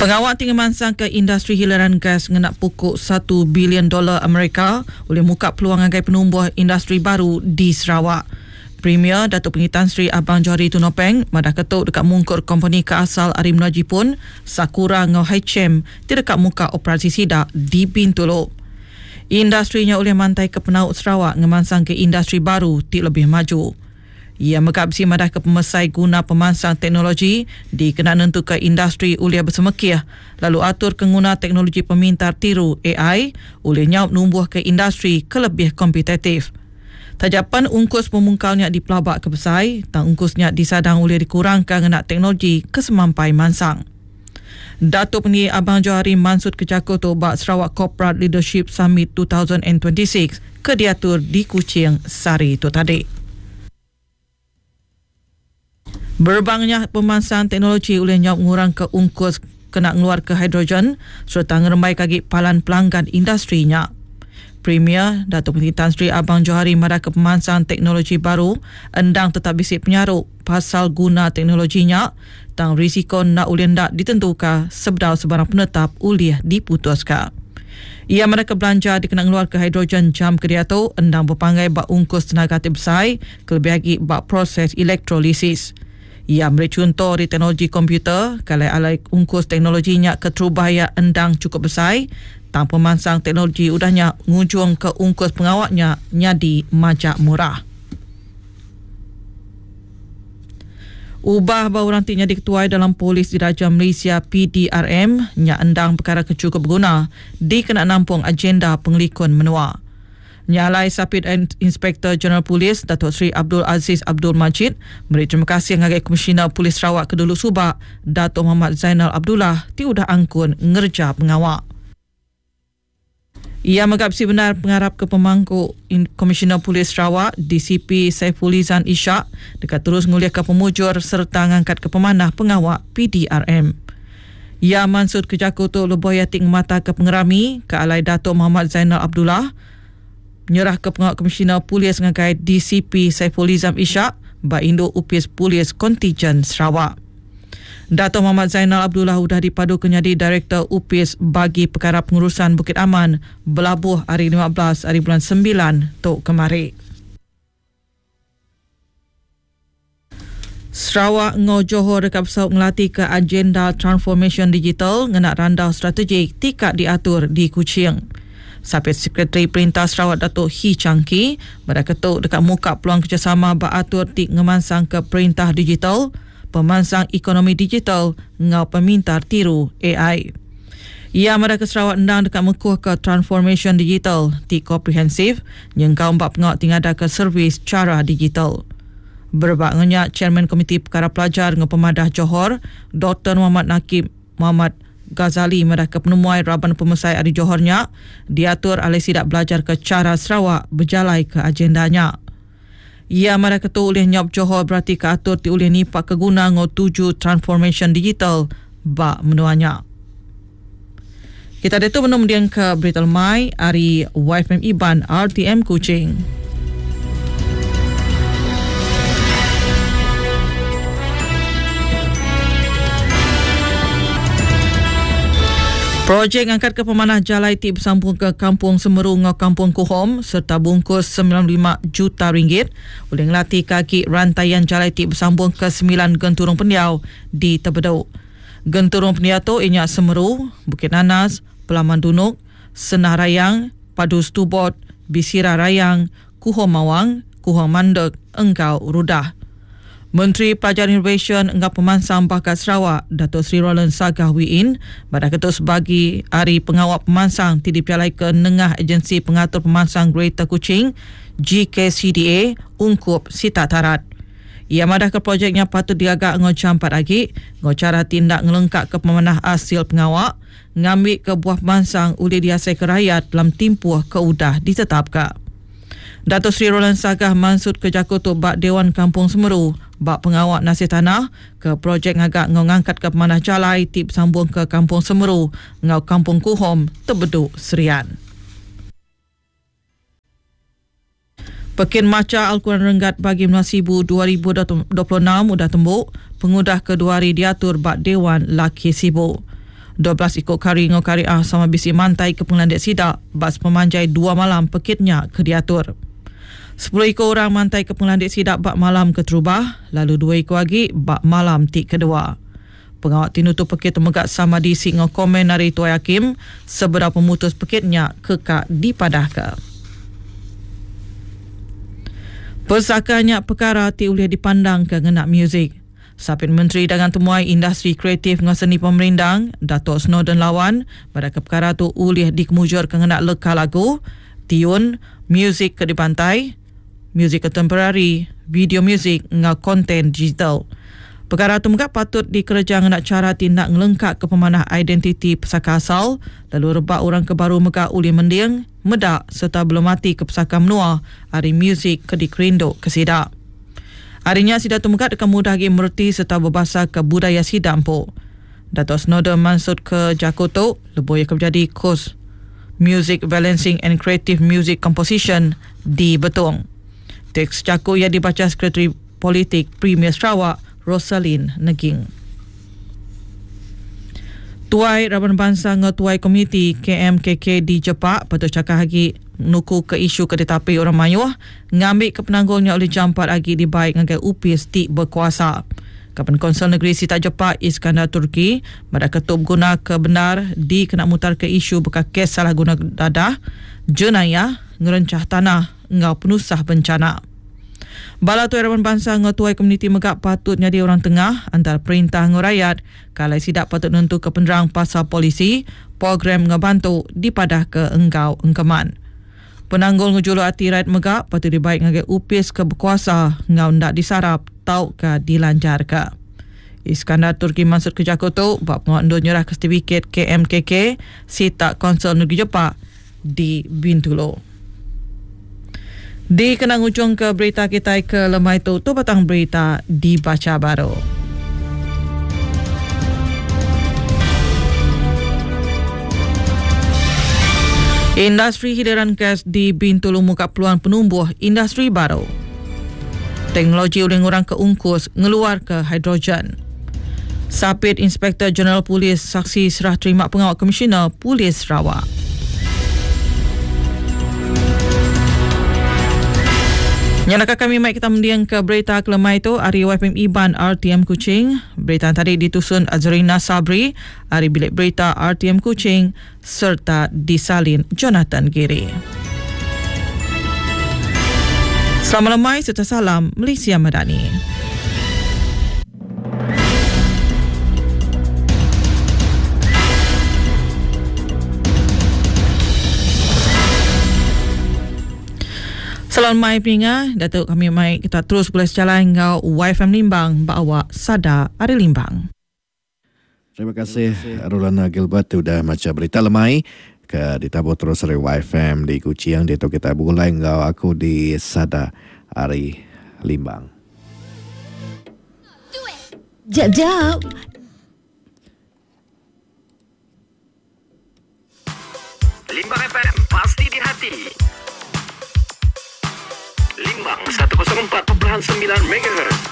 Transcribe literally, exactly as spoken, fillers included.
Pengawal tinggi mansang ke industri hiliran gas ngenak pokok satu bilion dolar Amerika boleh muka peluang anggai penumbuh industri baru di Sarawak. Premier Datuk Pengitan Sri Abang Johari Tunopeng madah ketuk dekat mungkur company keasal Arim Naji pun Sakura ngau Haichem di dekat muka operasi sidak di Bintulu. Industrinya oleh mantai ke penaut Sarawak ngemansang ke industri baru ti lebih maju. Ia megabsi madah ke pemesai guna pemansang teknologi di kena nentu ke industri ulia bersemekih lalu atur kenguna teknologi pemintar tiru A I oleh nyaup numbuh ke industri ke lebih kompetitif. Tajapan ungkus pemungkalnya di pelabak ke besai, tang ungkusnya disadang oleh dikurangkan dengan teknologi kesemampai mansang. Datuk Pengi Abang Johari mansut ke Jakarta bak Sarawak Corporate Leadership Summit dua ribu dua puluh enam ke diatur di Kuching sari itu tadi. Berbangnya pemansang teknologi oleh nyok ngurang ke ungkus kena ngeluar ke hidrogen serta ngerembai kaki palan pelanggan industrinya. Premier Datuk Pengitan Sri Abang Johari madah ke pemansang teknologi baru endang tetap bisik penyaruk pasal guna teknologinya tang risiko nak ulih ndak ditentukan sebedau sebarang penetap ulih diputuskan. Ia madah ke belanja dikena ngeluar ke hidrogen jam kediatu endang berpanggai bak ungkus tenaga tibsai kelebih lagi bak proses elektrolisis. Ia beri contoh di teknologi komputer kalau alai ungkus teknologinya keterubaya endang cukup besar tanpa pemansang teknologi udahnya ngujung ke ungkus pengawaknya nyadi majak murah. Ubah bahawa rantiknya diketuai dalam Polis Diraja Malaysia P D R M nya endang perkara kecukup guna dikena nampung agenda pengelikun menua. Nyalai Sapit Inspektor Jeneral Polis Datuk Seri Abdul Aziz Abdul Majid beri terima kasih ngagai Komisioner Polis Sarawak Kedulu Subak Datuk Muhammad Zainal Abdullah ti udah angkun ngerja pengawak. Ia megapsi benar pengarap ke pemangku Komisioner Polis Sarawak D C P Saifulizan Ishak dekat terus nguliah ke pemujur serta ngangkat ke pemanah pengawak P D R M. Ia mansut ke Jakarta lebuh yating mata ke pengerami ke alai Datuk Muhammad Zainal Abdullah menyerah ke pengawal Komisioner Polis ngagai D C P Saifulizan Ishak ba Indo Upis Polis Kontijen Sarawak. Datuk Muhammad Zainal Abdullah sudah dipadu kenyadi Direktor U P I S bagi perkara pengurusan Bukit Aman berlabuh hari lima belas hari bulan sembilan tok kemari. Sarawak ngau Johor dekat pesawat ngelatih ke agenda transformation digital ngenak randau strategik tikat diatur di Kuching. Sapit Sekretari Perintah Sarawak Datuk Hi Changki pada ketuk dekat muka peluang kerjasama beratur tik ngemansang ke perintah digital pemansang ekonomi digital ngau pemintar tiru A I. Ia madah ke Sarawak endang dekat mekuh ke transformation digital ti komprehensif yang kau empat pengawak tingada ke servis cara digital. Berbak ngenyak Chairman Komiti Perkara Pelajar ngau Pemadah Johor Doktor Muhammad Nakib Muhammad Ghazali madah ke penemuai Raban Pemesai Adi Johornya diatur alih sidak belajar ke cara Sarawak berjalai ke agendanya. Ia madah ketua oleh nyop Johor berarti keatur ti oleh nipak keguna ngau tuju transformation digital bak menuanya. Kita ada tu menung diang ke berita lemai hari Y F M Iban R T M Kuching. Projek angkat ke pemanah jalai ti bersambung ke Kampung Semeru ngau Kampung Kuhom serta bungkus sembilan puluh lima juta ringgit boleh ngelatih kaki rantaian jalai ti bersambung ke sembilan genturung pendiau di Tebedau. Genturung pendiau tu ianya Semeru, Bukit Nanas, Pelaman Dunuk, Senah Rayang, Padus Tubot, Bisira Rayang, Kuhom Mawang, Kuhom Mandek, Engkau Rudah. Menteri Pelajaran Innovation Engkau Pemansang Bakat Sarawak Datuk Seri Roland Sagah Wiin pada ketua sebagai Hari Pengawal Pemansang ti dipialai ke Nengah Agensi Pengatur Pemansang Greater Kuching G K C D A ungkup Sita Tarat. Ia madah ke projeknya patut diagak ngau campat lagi ngau cara tindak ngelengkap ke pemanah asil pengawak ngambil ke buah pemansang oleh diasai ke rakyat dalam timpuh keudah ditetapkan. Datuk Seri Roland Sagah mansut ke Jakarta bak Dewan Kampung Semeru bak pengawak nasib tanah ke projek ngagak ngau ngangkat ke pemanah jalai tip sambung ke Kampung Semeru ngau Kampung Kuhom Tebeduk Serian. Pekin Maca Al-Quran Renggat bagi Menasibu dua ribu dua puluh enam udah tembuk pengudah kedua hari diatur bak Dewan Laki Sibu. dua belas ikut kari ngau kari ah sama bisi mantai ke Pengadilan Sidak bas pemanjai dua malam pekitnya ke diatur. sepuluh ikut orang mantai ke Pengadilan Sidak bak malam ke terubah, lalu dua ikut lagi bak malam tik kedua. Pengawal tinutup pekit temegak sama di ngau komen dari Tuai Hakim seberapa memutus pekitnya kekak dipadahkan. Persakannya perkara ti boleh dipandang ke ngenak muzik. Sapit Menteri Dagang Temuai Industri Kreatif dengan Seni Pemerindang, Datuk Snowden Lawan, pada perkara tu ulih dikemujur ke ngenak leka lagu, tiun, muzik ke di pantai, muzik contemporary, video muzik dengan konten digital. Perkara tu megak patut dikerja ngenak cara tindak ngelengkap ke pemanah identiti pesaka asal, lalu rebak orang ke baru megak ulih mending, medak serta belum mati ke pesaka menua, hari muzik ke dikerinduk ke sidak. Harinya sidak tumekat akan mudah lagi merti serta berbahasa ke budaya sidak po. Datuk Snowden maksud ke Jakarta, lebih akan menjadi kos Music Balancing and Creative Music Composition di Betong. Teks Jakarta yang dibaca Sekretari Politik Premier Sarawak, Rosalind Neging. Tuai Raban Bangsa dengan Tuai Komiti K M K K di Jepak patut cakap lagi nuku ke isu kedetapi orang mayuh ngambil ke penanggulnya oleh jampat lagi dibaik dengan U P S T berkuasa. Kapan Konsel Negeri Sita Jepak Iskandar Turki pada ketup guna kebenar di kena mutar ke isu bekas kes salah guna dadah jenayah ngerencah tanah ngau penusah bencana. Bala Tuai Raban Bangsa dengan Tuai Komuniti Megak patut jadi orang tengah antara perintah dengan rakyat kalau sidak patut nentu ke penerang pasal polisi program ngebantu dipadah ke engkau engkeman. Penanggul ngejuluk hati rakyat Megak patut dibaik dengan upis ke berkuasa ngau ndak disarap tau ke dilancar ke. Iskandar Turki maksud ke Jakarta bab penguat nyerah ke sertifikat K M K K Sita Konsel Negeri Jepak di Bintulu. Di kenang ujung ke berita kita ke lemah itu, tu batang berita dibaca baru. Industri hidaran gas di Bintulu muka peluang penumbuh industri baru. Teknologi oleh orang keungkus ngeluar ke hidrogen. Sapit Inspektor Jeneral Polis saksi serah terima pengawal Komisioner Polis Sarawak. Nyalakan kami mai kita mendiang ke berita kelemah itu hari Y F M Iban R T M Kuching. Berita tadi ditusun Azrina Sabri, hari bilik berita R T M Kuching serta disalin Jonathan Giri. Selamat lemai serta salam Malaysia Madani. Salam mai peningah, Datuk kami mai kita terus boleh sejalan dengan Y F M Limbang bawa Sada Ari Limbang. Terima kasih Rolana Gilbert sudah macam berita lemai ke ditabur terus dari Y F M di Kuching dia tu kita mulai dengan aku di Sada Ari Limbang. Jap jap. Limbang F M pasti di hati. Limbang seratus empat perpuluhan sembilan megahertz.